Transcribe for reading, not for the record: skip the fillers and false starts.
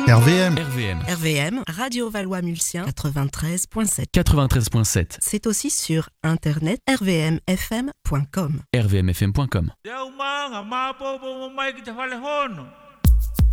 RVM. RVM, Radio Valois-Mulsien, 93.7. 93.7. C'est aussi sur internet rvmfm.com. rvmfm.com.